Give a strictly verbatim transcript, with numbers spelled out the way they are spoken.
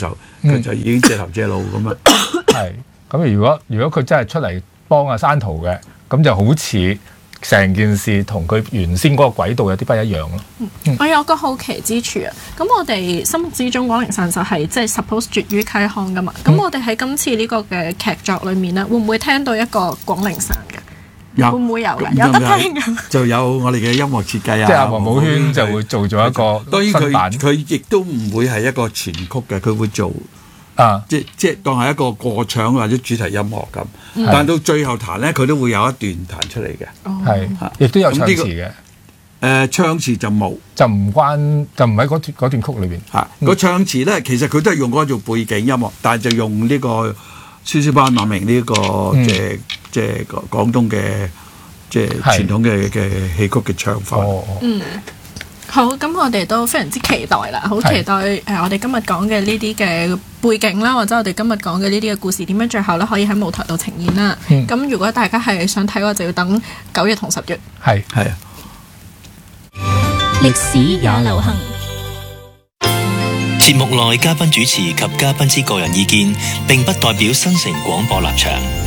時候，佢就已經借頭借路咁啊。 係咁，如果如果佢真係出嚟幫阿山圖嘅，咁就好似成件事同佢原先嗰個軌道有啲不一樣咯。 嗯、我有個好奇之處啊，咁我哋心目之中廣陵散就係即係 suppose 絕於溪康噶嘛，咁、嗯、我哋喺今次呢個嘅劇作裏面咧，會唔會聽到一個廣陵散嘅？有會唔會有嘅？有得聽嘅， 就有我哋嘅音樂設計啊， 即係黃武軒就會做咗一個新版。 當然佢佢亦都唔會係一個全曲嘅，佢會做啊， 即即當係一個過場或者主題音樂咁。嗯、但到最後彈咧，佢都會有一段彈出嚟嘅， 係、哦，亦都有唱詞嘅。誒、 呃，唱詞就冇， 就唔關，就唔喺嗰段嗰段曲裏邊。嚇、 嗯，個唱詞咧，其實佢都係用嗰個做背景音樂，但係就用呢個蕭蕭班馬明呢、這個、嗯、即係即係廣東嘅即係傳統嘅嘅戲曲嘅唱法。 哦、 嗯。好，咁我哋都非常之期待啦，好期待誒、呃、我哋今日講嘅呢啲嘅背景啦，或者我哋今日講嘅呢啲嘅故事點樣最後咧可以喺舞台度呈現啦。咁、嗯、如果大家係想睇嘅話，就要等九月同十月。 係係啊。 歷史也流行。 節目內嘉賓主持及嘉賓之個人意見，並不代表新城廣播立場。